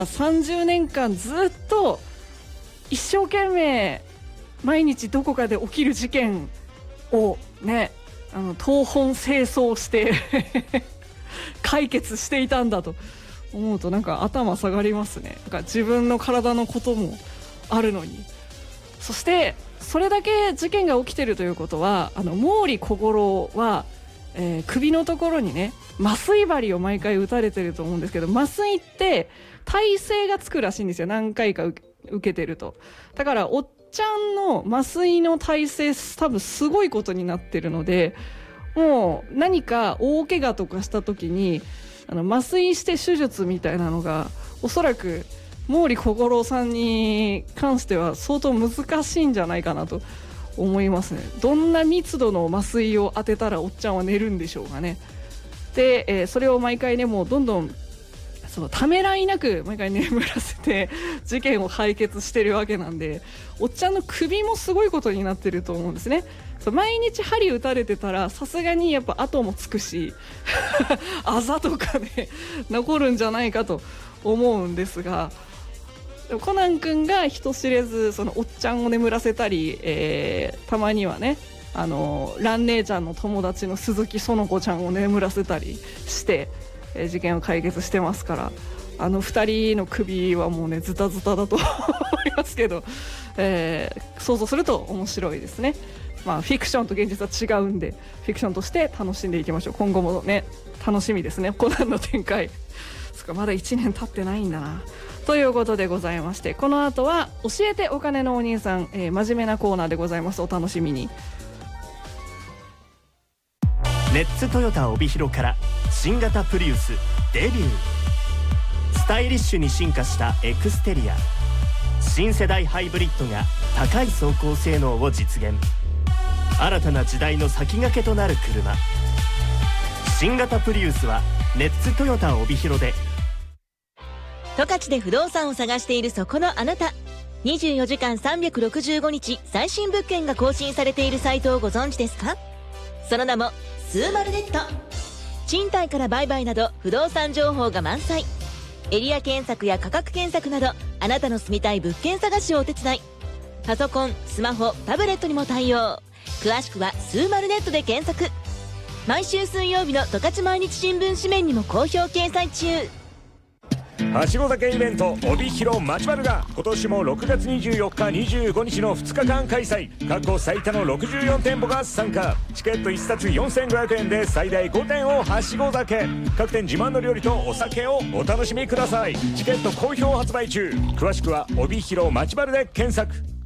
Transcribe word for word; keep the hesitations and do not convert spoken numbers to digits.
さんじゅうねんかんずっと一生懸命毎日どこかで起きる事件をね、あの東奔西走して解決していたんだと思うとなんか頭下がりますね。なんか自分の体のこともあるのに、そしてそれだけ事件が起きてるということは、あの毛利小五郎は、えー、首のところにね麻酔針を毎回打たれてると思うんですけど、麻酔って耐性がつくらしいんですよ、何回か受けてると。だからおっちゃんの麻酔の耐性多分すごいことになってるので、もう何か大怪我とかした時にあの麻酔して手術みたいなのがおそらく毛利小五郎さんに関しては相当難しいんじゃないかなと思いますね。どんな密度の麻酔を当てたらおっちゃんは寝るんでしょうかね。で、えー、それを毎回ねもうどんどんそのためらいなく毎回眠らせて事件を解決してるわけなんで、おっちゃんの首もすごいことになってると思うんですね。そう毎日針打たれてたらさすがにやっぱ跡もつくしあざとかね残るんじゃないかと思うんですが、コナン君が人知れずそのおっちゃんを眠らせたり、えー、たまにはねあの蘭姉ちゃんの友達の鈴木園子ちゃんを眠らせたりして、えー、事件を解決してますから、あのふたりの首はもうねズタズタだと思いますけど、えー、想像すると面白いですね。まあフィクションと現実は違うんでフィクションとして楽しんでいきましょう。今後もね楽しみですね、コナンの展開。そっかまだいちねん経ってないんだなということでございまして、この後は教えてお金のお兄さん、えー、真面目なコーナーでございます。お楽しみに。 レッツトヨタ帯広から新型プリウスデビュー。スタイリッシュに進化したエクステリア、新世代ハイブリッドが高い走行性能を実現。新たな時代の先駆けとなる車、新型プリウスはレッツトヨタ帯広で。 十勝で不動産を探しているそこのあなた、にじゅうよじかんさんびゃくろくじゅうごにち最新物件が更新されているサイトをご存知ですか？その名もスーマルネット。賃貸から売買など不動産情報が満載。エリア検索や価格検索などあなたの住みたい物件探しをお手伝い。パソコン、スマホ、タブレットにも対応。詳しくはスーマルネットで検索。毎週水曜日の十勝毎日新聞紙面にも好評掲載中。 はしご酒イベント帯広まちまるが今年もろくがつにじゅうよっかにじゅうごにちのふつかかん開催。過去最多のろくじゅうよんてんぽが参加。チケットいっさつよんせんごひゃくえんで最大ごてんをはしご酒。各店自慢の料理とお酒をお楽しみください。チケット好評発売中。詳しくは帯広まちまるで検索。